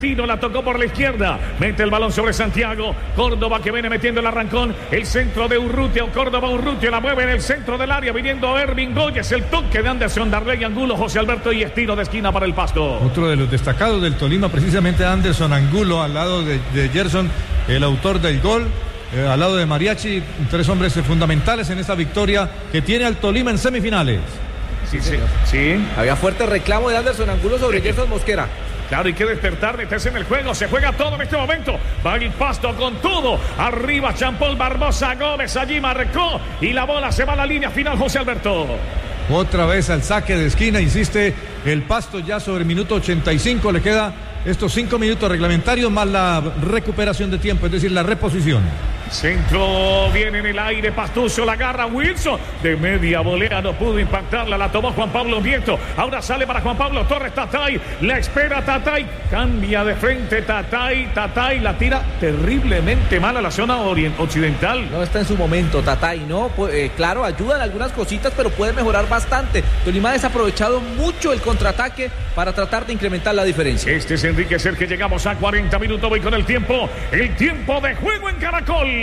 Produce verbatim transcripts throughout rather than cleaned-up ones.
Tino la tocó por la izquierda, mete el balón sobre Santiago, Córdoba que viene metiendo el arrancón, el centro de Urrutia, Córdoba Urrutia la mueve en el centro del área, viniendo Ervin Goyes, el toque de Anderson Darley Angulo, José Alberto y estilo de esquina para el Pasto. Otro de los destacados del Tolima, precisamente Anderson Angulo, al lado de, de Gerson, el autor del gol, eh, al lado de Mariachi, tres hombres fundamentales en esta victoria que tiene al Tolima en semifinales. Sí, sí, sí. Había fuerte reclamo de Anderson Angulo sobre Gerson Mosquera. Claro, hay que despertar, meterse en el juego. Se juega todo en este momento. Va el Pasto con todo. Arriba Champol Barbosa Gómez. Allí marcó. Y la bola se va a la línea final, José Alberto. Otra vez al saque de esquina. Insiste el Pasto ya sobre el minuto ochenta y cinco. Le queda estos cinco minutos reglamentarios más la recuperación de tiempo, es decir, la reposición. Centro viene en el aire, Pastuso la agarra Wilson, de media volea no pudo impactarla, la tomó Juan Pablo Vieto, ahora sale para Juan Pablo Torres, Tatay, la espera Tatay, cambia de frente Tatay, Tatay la tira terriblemente mal a la zona orient- occidental. No está en su momento Tatay, ¿no? Pues, eh, claro, ayuda en algunas cositas, pero puede mejorar bastante. Tolima ha desaprovechado mucho el contraataque para tratar de incrementar la diferencia. Este es Enrique Sergio, llegamos a cuarenta minutos, voy con el tiempo, el tiempo de juego en Caracol.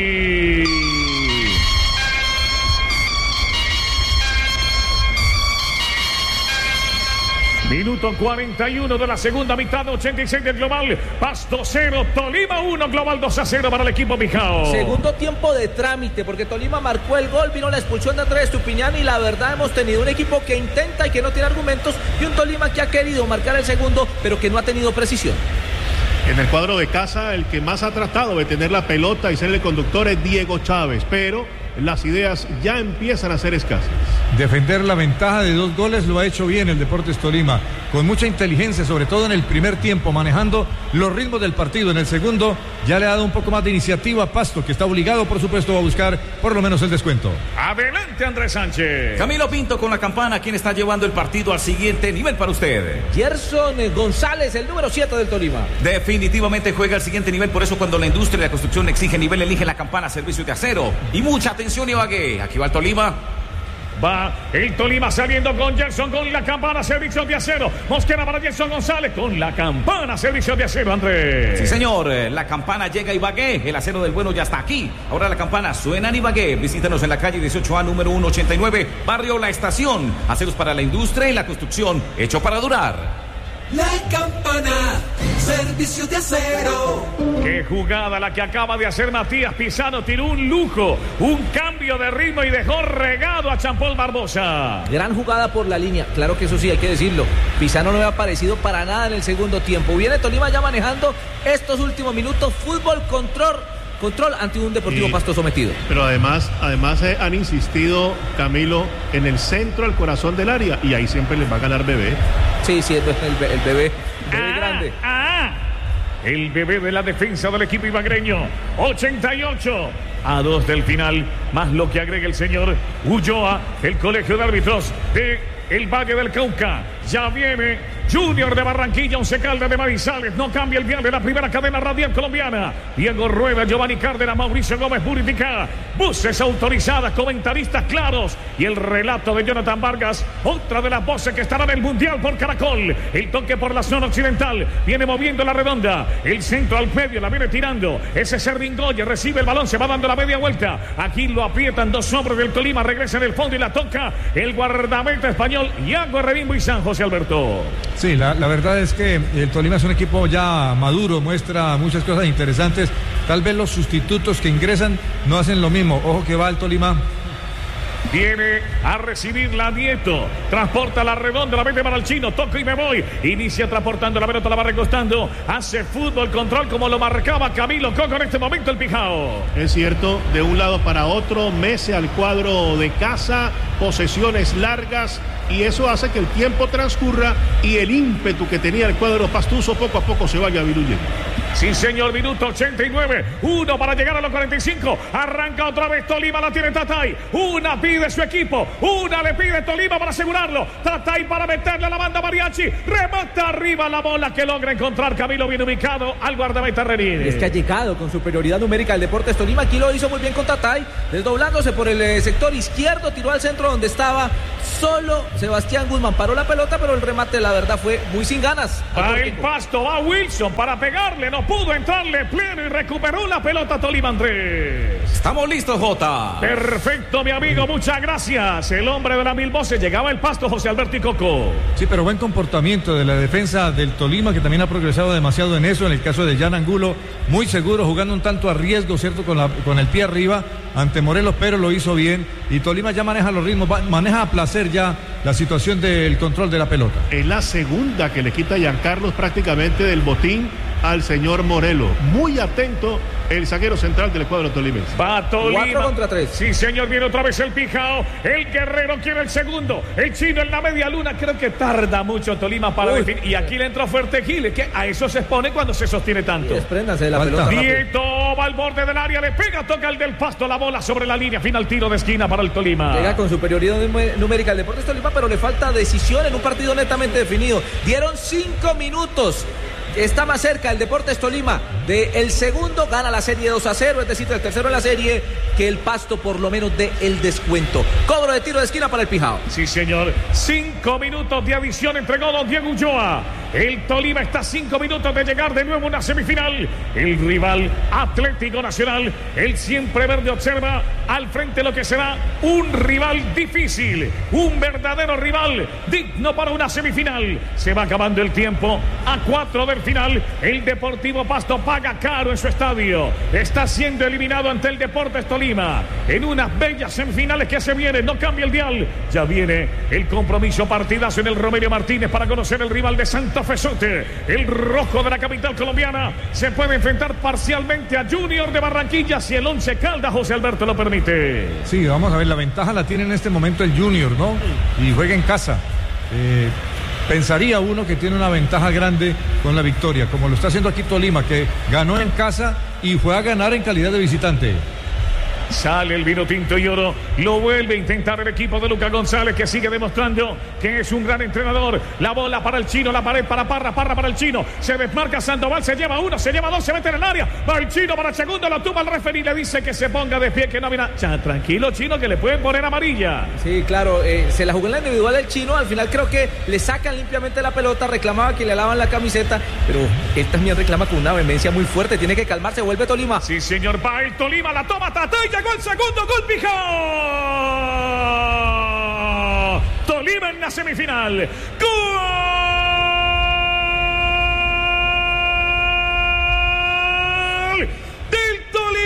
Minuto cuarenta y uno de la segunda mitad, ochenta y seis del global. Pasto cero, Tolima uno, global dos a cero para el equipo Mijao. Segundo tiempo de trámite, porque Tolima marcó el gol, vino la expulsión de Andrés Estupiñán y la verdad hemos tenido un equipo que intenta y que no tiene argumentos y un Tolima que ha querido marcar el segundo, pero que no ha tenido precisión. En el cuadro de casa, el que más ha tratado de tener la pelota y ser el conductor es Diego Chávez, pero las ideas ya empiezan a ser escasas. Defender la ventaja de dos goles lo ha hecho bien el Deportes Tolima, con mucha inteligencia, sobre todo en el primer tiempo, manejando los ritmos del partido. En el segundo ya le ha dado un poco más de iniciativa a Pasto, que está obligado, por supuesto, a buscar por lo menos el descuento. Adelante, Andrés Sánchez. Camilo Pinto con la campana, ¿quién está llevando el partido al siguiente nivel para usted? Gerson González, el número siete del Tolima. Definitivamente juega al siguiente nivel, por eso cuando la industria y la construcción exige nivel, elige la campana, servicio de acero. Y mucha atención, Ibagué. Aquí va el Tolima. Va el Tolima saliendo con Gerson con la campana, servicio de acero. Mosquera para Gerson González con la campana, servicio de acero, Andrés. Sí, señor, la campana llega a Ibagué. El acero del bueno ya está aquí. Ahora la campana suena en Ibagué. Visítanos en la calle dieciocho A, número ciento ochenta y nueve, barrio La Estación. Aceros para la industria y la construcción, hecho para durar. La campana, servicio de acero. Qué jugada la que acaba de hacer Matías Pizano. Tiró un lujo, un cambio de ritmo y dejó regado a Champol Barbosa. Gran jugada por la línea, claro que eso sí hay que decirlo. Pizano no me ha parecido para nada en el segundo tiempo. Viene Tolima ya manejando estos últimos minutos, fútbol, control, control ante un Deportivo sí, Pasto sometido. Pero además, además eh, han insistido, Camilo, en el centro, al corazón del área, y ahí siempre les va a ganar Bebé. Sí, sí, el, el, el bebé, el bebé ah, grande. Ah, el bebé de la defensa del equipo ibagreño. ochenta y ocho a dos del final, más lo que agrega el señor Ulloa, el colegio de árbitros de el Valle del Cauca. Ya viene Junior de Barranquilla, Once Caldas de Manizales. No cambia el vial de la primera cadena radial colombiana. Diego Rueda, Giovanni Cárdenas, Mauricio Gómez Purifica. Voces autorizadas, comentaristas claros. Y el relato de Jonathan Vargas, otra de las voces que estará en el Mundial por Caracol. El toque por la zona occidental. Viene moviendo la redonda. El centro al medio, la viene tirando. Ese es Ervin Goya, recibe el balón, se va dando la media vuelta. Aquí lo aprietan dos hombres del Tolima. Regresa en el fondo y la toca el guardameta español, Iago Revimbo y San José Alberto. Sí, la, la verdad es que el Tolima es un equipo ya maduro, muestra muchas cosas interesantes. Tal vez los sustitutos que ingresan no hacen lo mismo. Ojo que va el Tolima. Viene a recibir la Nieto. Transporta la redonda, la mete para el chino. Toco y me voy. Inicia transportando la pelota, la va recostando. Hace fútbol, control como lo marcaba Camilo Coco en este momento el Pijao. Es cierto, de un lado para otro, mece al cuadro de casa, posesiones largas. Y eso hace que el tiempo transcurra y el ímpetu que tenía el cuadro pastuso poco a poco se vaya diluyendo. Sí, señor, minuto ochenta y nueve. Uno para llegar a los cuarenta y cinco. Arranca otra vez Tolima, la tiene Tatay. Una pide su equipo. Una le pide Tolima para asegurarlo. Tatay para meterle a la banda Mariachi. Remata arriba la bola que logra encontrar Camilo, bien ubicado al guardameta Renín. Es que ha llegado con superioridad numérica el Deportes Tolima. Aquí lo hizo muy bien con Tatay, desdoblándose por el eh, sector izquierdo, tiró al centro centro donde estaba solo Sebastián Guzmán. Paró la pelota, pero el remate, la verdad, fue muy sin ganas. Va el Pasto, va Wilson para pegarle, no pudo entrarle pleno y recuperó la pelota Tolima, Andrés. Estamos listos, Jota. Perfecto, mi amigo, muchas gracias. El hombre de la mil voces, llegaba el Pasto, José Alberto y Coco. Sí, pero buen comportamiento de la defensa del Tolima, que también ha progresado demasiado en eso. En el caso de Jan Angulo, muy seguro, jugando un tanto a riesgo, ¿cierto? Con, la, con el pie arriba ante Morelos, pero lo hizo bien. Y Tolima ya maneja los ritmos, maneja a placer ya la situación del control de la pelota. Es la segunda que le quita Giancarlos prácticamente del botín al señor Morelos. Muy atento el zaguero central del cuadro tolimense. Va Tolima. Cuatro contra tres. Sí, señor, viene otra vez el Pijao. El Guerrero quiere el segundo. El Chino en la media luna. Creo que tarda mucho Tolima para Uy. definir. Y aquí le entró fuerte Giles, que a eso se expone cuando se sostiene tanto. Despréndanse de la Falta. pelota. Nieto va al borde del área, le pega, toca el del Pasto, la bola sobre la línea, final tiro de esquina para el Tolima. Llega con superioridad numérica el Deportes Tolima, pero le falta decisión en un partido netamente definido. Dieron cinco minutos. Está más cerca el Deportes Tolima del segundo, gana la serie dos a cero, es decir, el tercero en la serie, que el Pasto por lo menos de el descuento. Cobro de tiro de esquina para el Pijao. Sí, señor. Cinco minutos de adición entregó don Diego Ulloa. El Tolima está a cinco minutos de llegar de nuevo a una semifinal. El rival Atlético Nacional, el siempre verde, observa al frente lo que será un rival difícil, un verdadero rival digno para una semifinal. Se va acabando el tiempo a cuatro del final. El Deportivo Pasto paga caro en su estadio. Está siendo eliminado ante el Deportes Tolima en unas bellas semifinales que se vienen. No cambia el dial. Ya viene el compromiso, partidazo en el Romelio Martínez para conocer el rival de Santa Fe Sote. El rojo de la capital colombiana se puede enfrentar parcialmente a Junior de Barranquilla si el Once Caldas, José Alberto, lo permite. Sí, vamos a ver, la ventaja la tiene en este momento el Junior, ¿no? Y juega en casa. Eh, pensaría uno que tiene una ventaja grande con la victoria, como lo está haciendo aquí Tolima, que ganó en casa y fue a ganar en calidad de visitante. Sale el vino tinto y oro, lo vuelve a intentar el equipo de Lucas González, que sigue demostrando que es un gran entrenador. La bola para el Chino, la pared para Parra, Parra para el Chino, se desmarca Sandoval, se lleva uno, se lleva dos, se mete en el área, va el Chino para el segundo, lo tumba el referee, le dice que se ponga de pie, que no viene. Ya, tranquilo, Chino, que le pueden poner amarilla. Sí, claro, eh, se la jugó en la individual del Chino, al final creo que le sacan limpiamente la pelota, reclamaba que le lavan la camiseta, pero él también reclama con una vehemencia muy fuerte, tiene que calmarse, vuelve Tolima. Sí, señor, va el Tolima, la toma Tata y llegó el segundo gol, Pijao. Tolima en la semifinal. ¡Gol del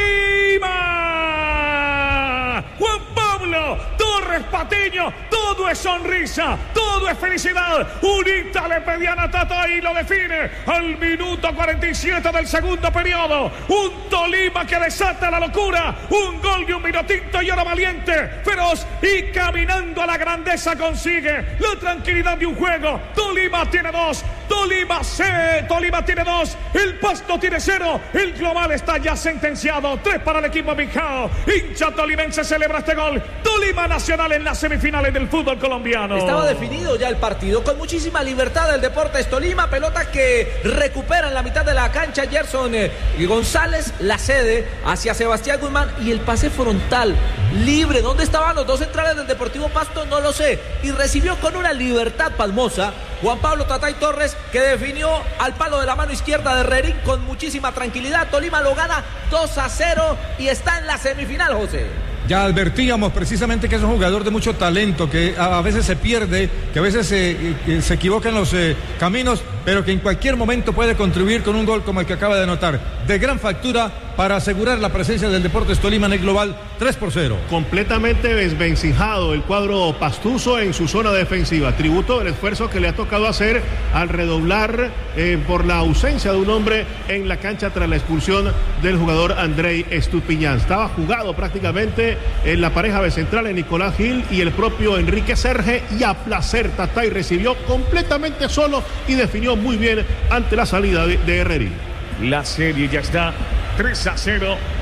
Tolima! Juan Pablo Torres Patiño, todo es sonrisa, todo es felicidad. Unita le pedían a Tata y lo define al minuto cuarenta y siete del segundo periodo. Un Tolima que desata la locura, un gol de un vinotinto y oro valiente, feroz y caminando a la grandeza consigue la tranquilidad de un juego. Tolima tiene dos, Tolima C, Tolima tiene dos, el Pasto tiene cero, el global está ya sentenciado, tres para el equipo Pijao. Hincha tolimense celebra este gol. Tolima Nacional en las semifinales del fútbol colombiano. Estaba definido ya el partido con muchísima libertad del Deportes Tolima, pelota que recupera en la mitad de la cancha Gerson eh, González, la cede hacia Sebastián Guzmán y el pase frontal libre. ¿Dónde estaban los dos centrales del Deportivo Pasto? No lo sé. Y recibió con una libertad pasmosa Juan Pablo Tatay Torres, que definió al palo de la mano izquierda de Herrerín con muchísima tranquilidad. Tolima lo gana dos a cero y está en la semifinal, José. Ya advertíamos precisamente que es un jugador de mucho talento, que a, a veces se pierde, que a veces se, que se equivoca en los eh, caminos, pero que en cualquier momento puede contribuir con un gol como el que acaba de anotar. De gran factura para asegurar la presencia del Deportes Tolima en el global tres por cero. Completamente desvencijado el cuadro pastuso en su zona defensiva. Tributo del esfuerzo que le ha tocado hacer al redoblar eh, por la ausencia de un hombre en la cancha tras la expulsión del jugador Andrei Estupiñán. Estaba jugado prácticamente en la pareja de centrales Nicolás Gil y el propio Enrique Serge, y a placer Tatay recibió completamente solo y definió muy bien ante la salida de, de Herreri. La serie ya está tres a cero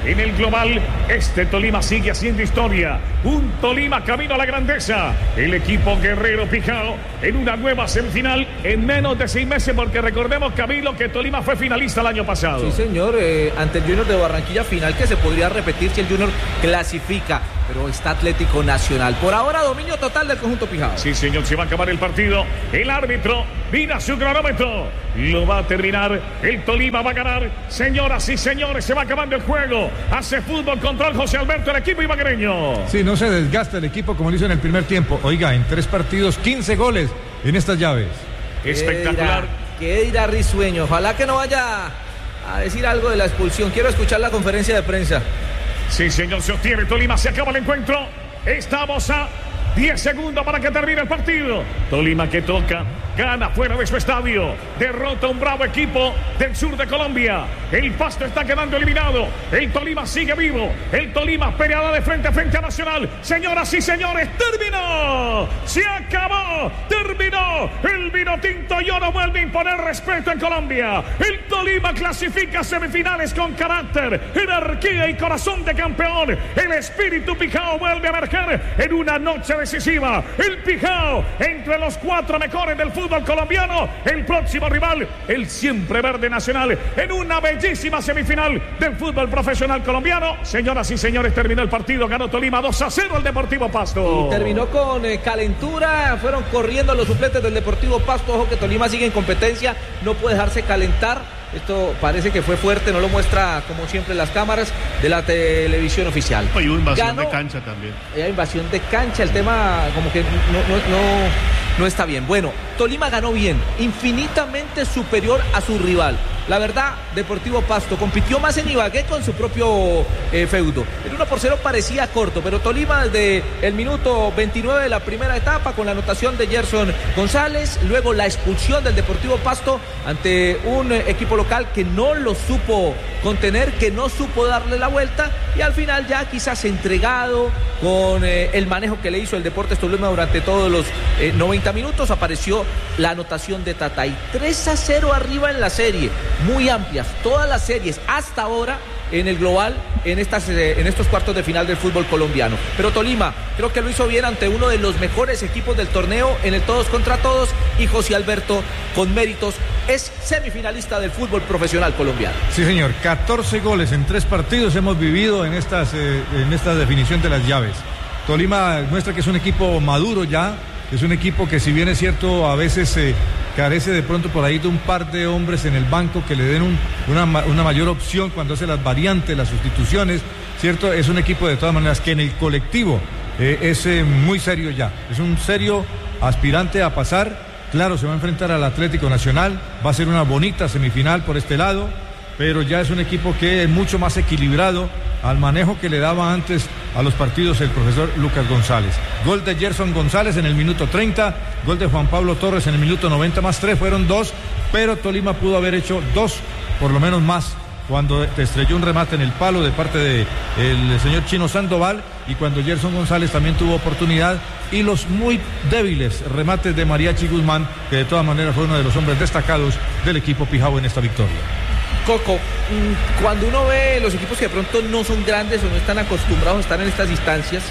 en el global. Este Tolima sigue haciendo historia. Un Tolima camino a la grandeza. El equipo Guerrero Pijao en una nueva semifinal en menos de seis meses, porque recordemos, Camilo, que Tolima fue finalista el año pasado. Sí, señor, eh, ante el Junior de Barranquilla, final que se podría repetir si el Junior clasifica, pero está Atlético Nacional. Por ahora, dominio total del conjunto Pijao. Sí, señor, se va a acabar el partido. El árbitro mira su cronómetro. Lo va a terminar. El Tolima va a ganar. Señoras y señores, se va acabando el juego. Hace fútbol control José Alberto, el equipo ibaguereño. Sí, no se desgasta el equipo como lo hizo en el primer tiempo. Oiga, en tres partidos, quince goles en estas llaves. Espectacular. ¿Qué dirá Risueño? Ojalá que no vaya a decir algo de la expulsión. Quiero escuchar la conferencia de prensa. Sí, señor, se obtiene Tolima, se acaba el encuentro. Estamos a diez segundos para que termine el partido. Tolima que toca, gana fuera de su estadio, derrota a un bravo equipo del sur de Colombia. El Pasto está quedando eliminado. El Tolima sigue vivo. El Tolima peleada de frente a frente a Nacional. Señoras y señores, terminó. Se acabó. Terminó. El vino tinto y oro vuelve a imponer respeto en Colombia. El Tolima clasifica a semifinales con carácter, jerarquía y corazón de campeón. El espíritu Pijao vuelve a emerger en una noche decisiva. El Pijao entre los cuatro mejores del fútbol colombiano. El próximo rival, el siempre verde Nacional, en una bellísima semifinal del fútbol profesional colombiano. Señoras y señores, terminó el partido. Ganó Tolima dos a cero el Deportivo Pasto. Y terminó con eh, calentura. Fueron corriendo los suplentes del Deportivo Pasto. Ojo que Tolima sigue en competencia. No puede dejarse calentar. Esto parece que fue fuerte, no lo muestra como siempre las cámaras de la televisión oficial. Hay invasión Ganó, de cancha también. Hay invasión de cancha, el tema como que no, no, no, no está bien. Bueno, Tolima ganó bien, infinitamente superior a su rival. La verdad, Deportivo Pasto compitió más en Ibagué con su propio eh, feudo. El uno por cero parecía corto, pero Tolima desde el minuto veintinueve de la primera etapa, con la anotación de Gerson González, luego la expulsión del Deportivo Pasto ante un eh, equipo local que no lo supo contener, que no supo darle la vuelta, y al final ya quizás entregado con eh, el manejo que le hizo el Deportes Tolima durante todos los eh, noventa minutos, apareció la anotación de Tatay. tres a cero arriba en la serie. Muy amplias, todas las series hasta ahora en el global, en, estas, eh, en estos cuartos de final del fútbol colombiano. Pero Tolima creo que lo hizo bien ante uno de los mejores equipos del torneo en el todos contra todos, y José Alberto, con méritos, es semifinalista del fútbol profesional colombiano. Sí, señor, catorce goles en tres partidos hemos vivido en, estas, eh, en esta definición de las llaves. Tolima muestra que es un equipo maduro ya, es un equipo que, si bien es cierto, a veces eh, carece de pronto por ahí de un par de hombres en el banco que le den un, una, una mayor opción cuando hace las variantes, las sustituciones, ¿cierto? Es un equipo de todas maneras que en el colectivo eh, es eh, muy serio ya, es un serio aspirante a pasar. Claro, se va a enfrentar al Atlético Nacional, va a ser una bonita semifinal por este lado, pero ya es un equipo que es mucho más equilibrado al manejo que le daba antes a los partidos el profesor Lucas González. Gol de Gerson González en el minuto treinta, gol de Juan Pablo Torres en el minuto noventa más tres, fueron dos, pero Tolima pudo haber hecho dos, por lo menos más, cuando te estrelló un remate en el palo de parte del señor Chino Sandoval, y cuando Gerson González también tuvo oportunidad, y los muy débiles remates de Mariachi Guzmán, que de todas maneras fue uno de los hombres destacados del equipo Pijao en esta victoria. Coco, cuando uno ve los equipos que de pronto no son grandes o no están acostumbrados a estar en estas instancias,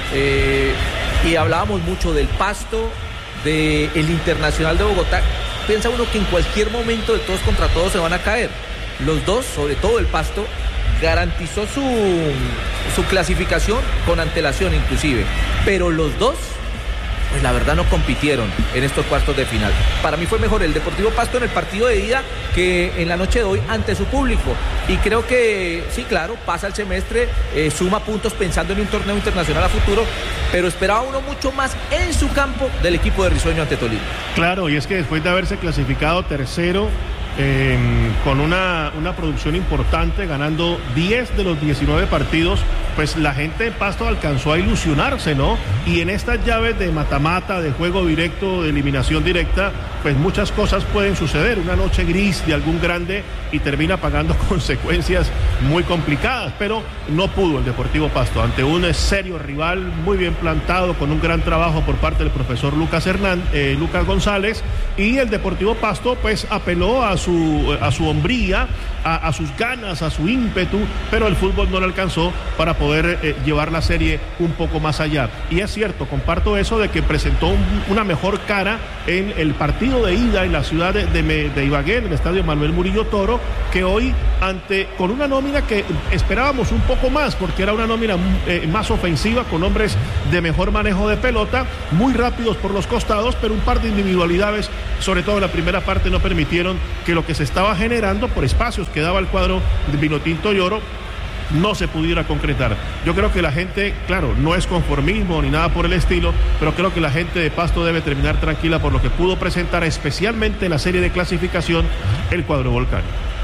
eh, y hablábamos mucho del Pasto, del Internacional de Bogotá, piensa uno que en cualquier momento de todos contra todos se van a caer. Los dos, sobre todo el Pasto, garantizó su, su clasificación con antelación inclusive, pero los dos, pues la verdad no compitieron en estos cuartos de final. Para mí fue mejor el Deportivo Pasto en el partido de ida que en la noche de hoy ante su público, y creo que sí, claro, pasa el semestre, eh, suma puntos pensando en un torneo internacional a futuro, pero esperaba uno mucho más en su campo del equipo de Risueño ante Tolima. Claro, y es que después de haberse clasificado tercero, Eh, con una, una producción importante, ganando diez de los diecinueve partidos, pues la gente de Pasto alcanzó a ilusionarse, ¿no? Y en estas llaves de mata-mata, de juego directo, de eliminación directa, pues muchas cosas pueden suceder. Una noche gris de algún grande y termina pagando consecuencias muy complicadas, pero no pudo el Deportivo Pasto ante un serio rival, muy bien plantado, con un gran trabajo por parte del profesor Lucas Hernández, eh, Lucas González, y el Deportivo Pasto pues apeló a su, a su hombría, a, a sus ganas, a su ímpetu, pero el fútbol no le alcanzó para poder eh, llevar la serie un poco más allá. Y es cierto, comparto eso de que presentó un, una mejor cara en el partido de ida en la ciudad de, de, de Ibagué, en el estadio Manuel Murillo Toro, que hoy ante con una nómina que esperábamos un poco más, porque era una nómina eh, más ofensiva, con hombres de mejor manejo de pelota, muy rápidos por los costados, pero un par de individualidades, sobre todo en la primera parte, no permitieron que lo que se estaba generando por espacios que daba el cuadro de Vinotinto y Oro no se pudiera concretar. Yo creo que la gente, claro, no es conformismo ni nada por el estilo, pero creo que la gente de Pasto debe terminar tranquila por lo que pudo presentar, especialmente en la serie de clasificación, el cuadro Volcán.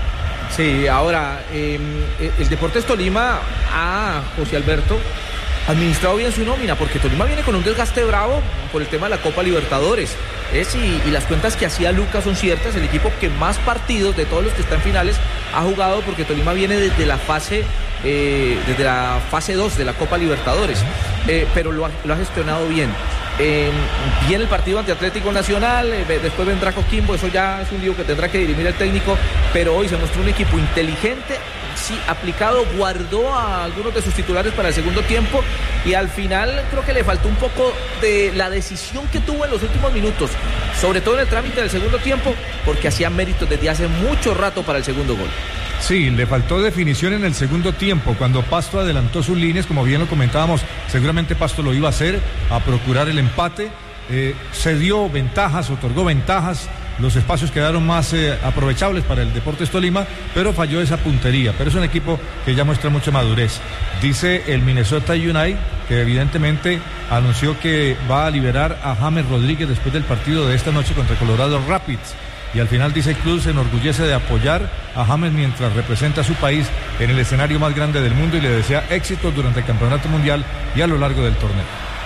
Sí, ahora, eh, el Deportes Tolima a José Alberto administrado bien su nómina, porque Tolima viene con un desgaste bravo por el tema de la Copa Libertadores. Es y, y las cuentas que hacía Lucas son ciertas, el equipo que más partidos de todos los que están finales ha jugado, porque Tolima viene desde la fase eh, desde la fase dos de la Copa Libertadores, eh, pero lo ha, lo ha gestionado bien. Eh, viene el partido ante Atlético Nacional, eh, después vendrá Coquimbo, eso ya es un lío que tendrá que dirimir el técnico, pero hoy se mostró un equipo inteligente, sí, aplicado, guardó a algunos de sus titulares para el segundo tiempo y al final creo que le faltó un poco de la decisión que tuvo en los últimos minutos, sobre todo en el trámite del segundo tiempo, porque hacía méritos desde hace mucho rato para el segundo gol. Sí, le faltó definición en el segundo tiempo, cuando Pasto adelantó sus líneas, como bien lo comentábamos, seguramente Pasto lo iba a hacer, a procurar el empate, eh, se dio ventajas, otorgó ventajas, los espacios quedaron más eh, aprovechables para el Deportes Tolima, pero falló esa puntería, pero es un equipo que ya muestra mucha madurez. Dice el Minnesota United que evidentemente anunció que va a liberar a James Rodríguez después del partido de esta noche contra Colorado Rapids. Y al final dice el club se enorgullece de apoyar a James mientras representa a su país en el escenario más grande del mundo y le desea éxitos durante el Campeonato Mundial y a lo largo del torneo.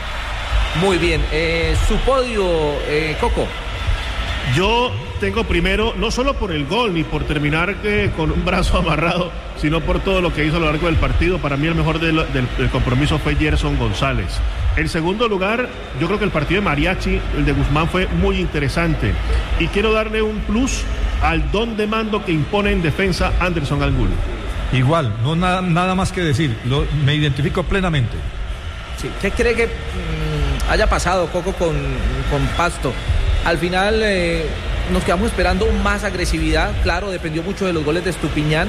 Muy bien, eh, su podio, eh, Coco. Yo tengo primero, no solo por el gol ni por terminar eh, con un brazo amarrado, sino por todo lo que hizo a lo largo del partido. Para mí el mejor del, del, del compromiso fue Gerson González. En segundo lugar, yo creo que el partido de Mariachi, el de Guzmán, fue muy interesante. Y quiero darle un plus al don de mando que impone en defensa Anderson Angulo. Igual, no nada, nada más que decir, lo, me identifico plenamente. Sí, ¿qué cree que mmm, haya pasado, Coco, con, con Pasto? Al final eh, nos quedamos esperando más agresividad, claro, dependió mucho de los goles de Estupiñán,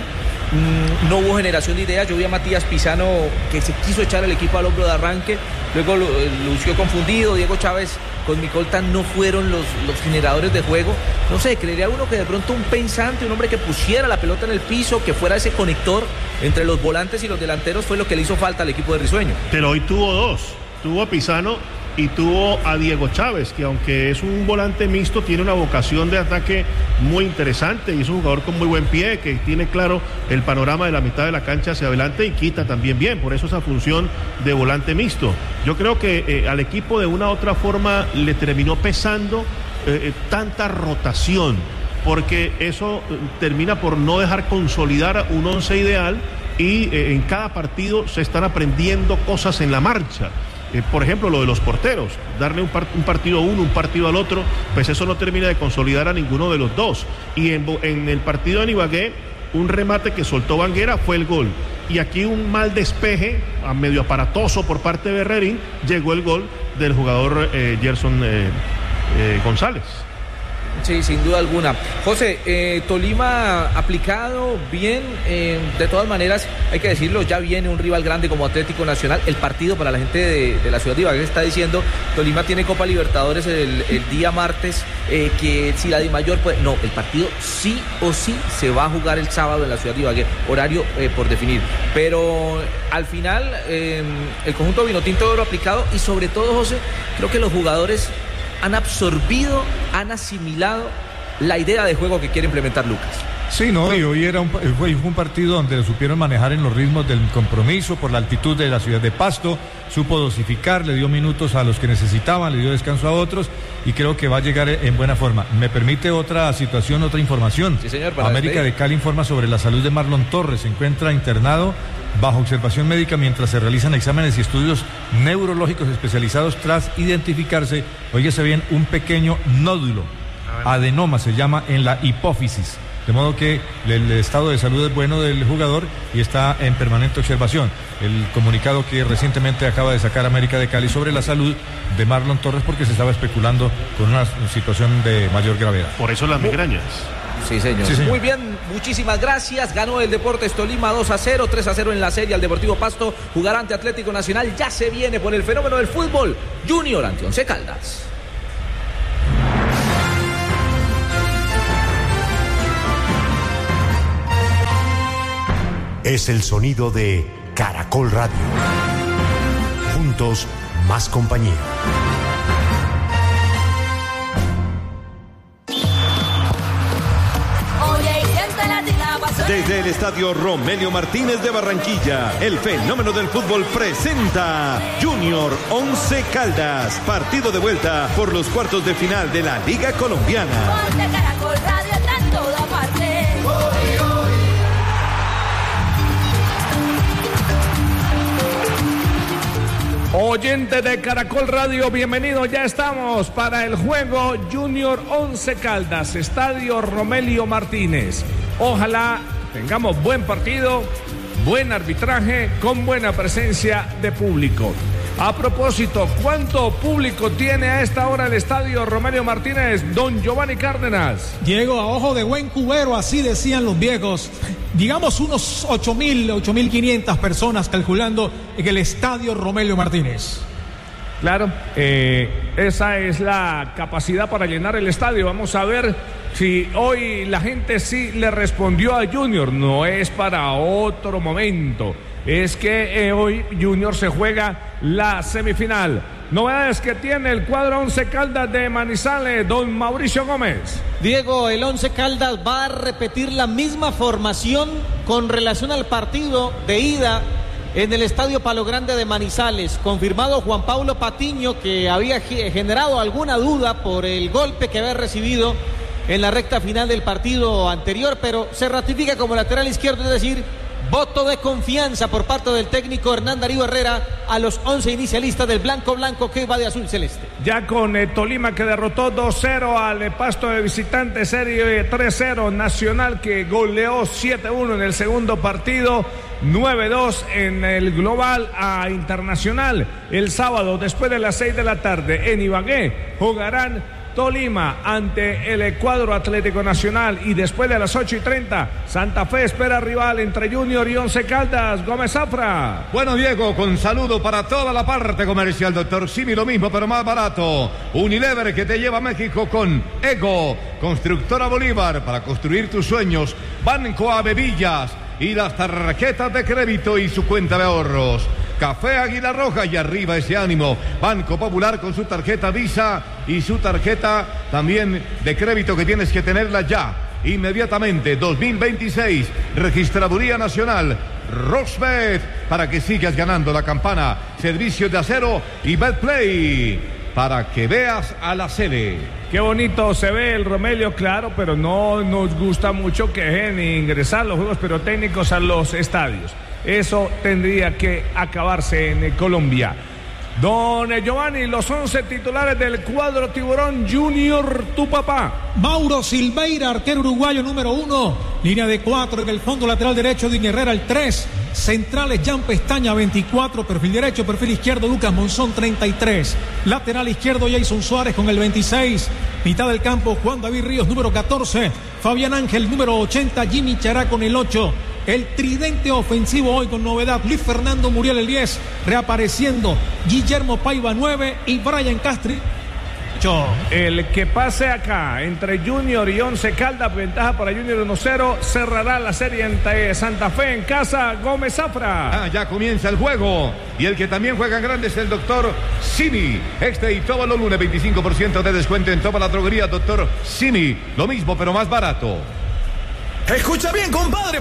mm, no hubo generación de ideas. Yo vi a Matías Pizano que se quiso echar el equipo al hombro de arranque, luego lo, lució confundido, Diego Chávez con Micolta no fueron los, los generadores de juego. No sé, creería uno que de pronto un pensante, un hombre que pusiera la pelota en el piso, que fuera ese conector entre los volantes y los delanteros, fue lo que le hizo falta al equipo de Risueño. Pero hoy tuvo dos, tuvo a Pizano y tuvo a Diego Chávez, que aunque es un volante mixto, tiene una vocación de ataque muy interesante y es un jugador con muy buen pie, que tiene claro el panorama de la mitad de la cancha hacia adelante y quita también bien, por eso esa función de volante mixto. Yo creo que eh, al equipo de una u otra forma le terminó pesando eh, tanta rotación, porque eso eh, termina por no dejar consolidar un once ideal y eh, en cada partido se están aprendiendo cosas en la marcha. Eh, por ejemplo, lo de los porteros, darle un, part- un partido a uno, un partido al otro, pues eso no termina de consolidar a ninguno de los dos. Y en, en el partido de Ibagué, un remate que soltó Banguera fue el gol. Y aquí un mal despeje, a medio aparatoso por parte de Berrerín, llegó el gol del jugador eh, Gerson eh, eh, González. Sí, sin duda alguna. José, eh, Tolima aplicado bien, eh, de todas maneras, hay que decirlo, ya viene un rival grande como Atlético Nacional. El partido para la gente de, de la ciudad de Ibagué está diciendo, Tolima tiene Copa Libertadores el, el día martes, eh, que si la Dimayor puede... No, el partido sí o sí se va a jugar el sábado en la ciudad de Ibagué, horario eh, por definir. Pero al final, eh, el conjunto Vinotinto de Oro aplicado y sobre todo, José, creo que los jugadores han absorbido, han asimilado la idea de juego que quiere implementar Lucas. Sí, no, y hoy era un, fue un partido donde supieron manejar en los ritmos del compromiso por la altitud de la ciudad de Pasto, supo dosificar, le dio minutos a los que necesitaban, le dio descanso a otros y creo que va a llegar en buena forma. Me permite otra situación, otra información. Sí, señor, para América despedir. de Cali informa sobre la salud de Marlon Torres, se encuentra internado bajo observación médica mientras se realizan exámenes y estudios neurológicos especializados tras identificarse, óyese bien, un pequeño nódulo, adenoma se llama, en la hipófisis. De modo que el estado de salud es bueno del jugador y está en permanente observación. El comunicado que recientemente acaba de sacar América de Cali sobre la salud de Marlon Torres, porque se estaba especulando con una situación de mayor gravedad. Por eso las migrañas. Sí señor. Sí, señor. Muy bien, muchísimas gracias. Ganó el Deportes Tolima dos a cero, tres a cero en la serie al Deportivo Pasto. Jugará ante Atlético Nacional. Ya se viene por el fenómeno del fútbol. Junior ante Once Caldas. Es el sonido de Caracol Radio. Juntos, más compañía. Desde el estadio Romelio Martínez de Barranquilla, el fenómeno del fútbol presenta Junior Once Caldas, partido de vuelta por los cuartos de final de la Liga Colombiana. Caracol Radio está en toda parte. Oyente de Caracol Radio, bienvenidos, ya estamos para el juego Junior Once Caldas, Estadio Romelio Martínez. Ojalá tengamos buen partido, buen arbitraje, con buena presencia de público. A propósito, ¿cuánto público tiene a esta hora el Estadio Romelio Martínez, don Giovanni Cárdenas? Diego, a ojo de buen cubero, así decían los viejos. Digamos unos ocho mil, ocho mil quinientas personas calculando en el Estadio Romelio Martínez. Claro, eh, esa es la capacidad para llenar el estadio. Vamos a ver si hoy la gente sí le respondió a Junior. No es para otro momento. Es que eh, hoy Junior se juega la semifinal. Novedades que tiene el cuadro Once Caldas de Manizales, don Mauricio Gómez. Diego, el Once Caldas va a repetir la misma formación con relación al partido de ida en el Estadio Palo Grande de Manizales. Confirmado Juan Pablo Patiño, que había generado alguna duda por el golpe que había recibido en la recta final del partido anterior, pero se ratifica como lateral izquierdo, es decir, voto de confianza por parte del técnico Hernán Darío Herrera a los once inicialistas del blanco blanco que va de azul celeste. Ya con eh, Tolima, que derrotó dos cero al eh, Pasto de visitante, serie tres cero. Nacional, que goleó siete uno en el segundo partido, nueve dos en el global a Internacional. El sábado, después de las seis de la tarde, en Ibagué jugarán Tolima ante el cuadro Atlético Nacional, y después de las ocho y treinta Santa Fe espera rival entre Junior y Once Caldas. Gómez Zafra. Bueno, Diego, con saludo para toda la parte comercial, doctor Simi, lo mismo pero más barato. Unilever, que te lleva a México con Ego, Constructora Bolívar, para construir tus sueños, Banco Avevillas y las tarjetas de crédito y su cuenta de ahorros. Café Águila Roja, y arriba ese ánimo. Banco Popular con su tarjeta Visa y su tarjeta también de crédito, que tienes que tenerla ya, inmediatamente. dos mil veintiséis, Registraduría Nacional, Rosbet, para que sigas ganando la campana. Servicios de acero y Betplay, para que veas a la sede. Qué bonito se ve el Romelio, claro, pero no nos gusta mucho que dejen ingresar los juegos pirotécnicos a los estadios. Eso tendría que acabarse en Colombia. Don Giovanni, los once titulares del cuadro Tiburón Junior, tu papá. Mauro Silveira, arquero uruguayo número uno. Línea de cuatro en el fondo lateral derecho, Din Herrera el tres. Centrales, Jan Pestaña veinticuatro. Perfil derecho, perfil izquierdo, Lucas Monzón treinta y tres. Lateral izquierdo, Jason Suárez con el veintiséis. Mitad del campo, Juan David Ríos número catorce. Fabián Ángel número ochenta. Jimmy Chará con el ocho. El tridente ofensivo hoy con novedad: Luis Fernando Muriel el diez, reapareciendo Guillermo Paiva nueve y Brian Castri. El que pase acá entre Junior y Once Caldas, ventaja para Junior uno cero, cerrará la serie entre Santa Fe en casa. Gómez Zafra. Ah, ya comienza el juego, y el que también juega en grande es el doctor Simi. Este y todos los lunes veinticinco por ciento de descuento en toda la droguería doctor Simi, lo mismo pero más barato. Escucha bien, compadre.